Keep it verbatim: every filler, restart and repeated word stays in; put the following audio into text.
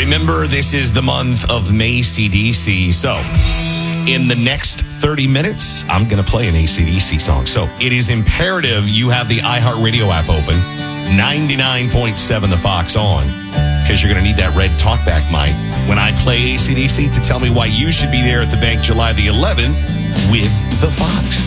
Remember, this is the month of May C D C. So, in the next thirty minutes, I'm going to play an A C D C song. So, it is imperative you have the iHeartRadio app open, ninety-nine point seven The Fox on, because you're going to need that red talkback mic when I play A C D C to tell me why you should be there at the bank July the eleventh with The Fox.